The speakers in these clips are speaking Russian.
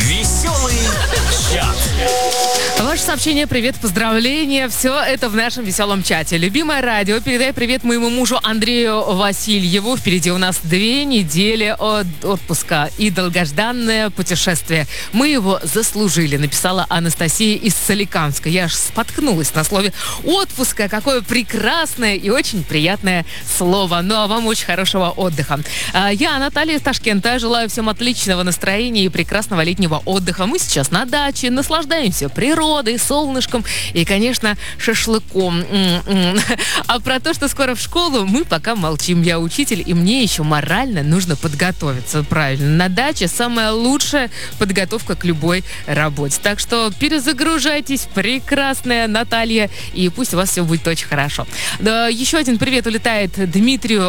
Веселый чат. Ваше сообщение, привет, поздравления. Все это в нашем веселом чате. Любимое радио. Передай привет моему мужу Андрею Васильеву. Впереди у нас 2 недели отпуска и долгожданное путешествие. Мы его заслужили, написала Анастасия из Соликамска. Я аж споткнулась на слове отпуска. Какое прекрасное и очень приятное слово. Ну а вам очень хорошего отдыха. Я, Наталья из Ташкента, желаю всем отличного настроения и прекрасного летнего отдыха. Мы сейчас на даче, наслаждаемся природой, солнышком и, конечно, шашлыком. А про то, что скоро в школу, мы пока молчим. Я учитель, и мне еще морально нужно подготовиться. Правильно, на даче самая лучшая подготовка к любой работе. Так что перезагружайтесь, прекрасная Наталья, и пусть у вас все будет очень хорошо. Да, еще один привет улетает Дмитрию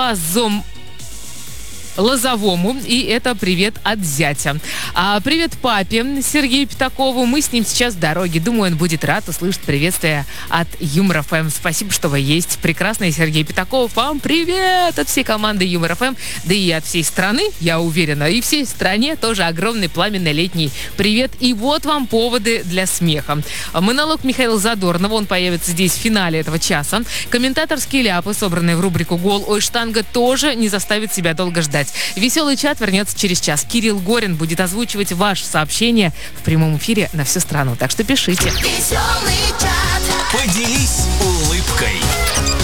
Лозовому, и это привет от зятя. Привет папе Сергею Пятакову. Мы с ним сейчас в дороге. Думаю, он будет рад услышать приветствие от Юмор ФМ. Спасибо, что вы есть. Прекрасный Сергей Пятаков. Вам привет от всей команды Юмор ФМ, да и от всей страны, я уверена. И всей стране тоже огромный пламенный летний привет. И вот вам поводы для смеха. Монолог Михаила Задорнова, он появится здесь в финале этого часа. Комментаторские ляпы, собранные в рубрику «Гол ой штанга», тоже не заставит себя долго ждать. Веселый чат вернется через час. Кирилл Горин будет озвучивать ваше сообщение в прямом эфире на всю страну. Так что пишите. Поделись улыбкой.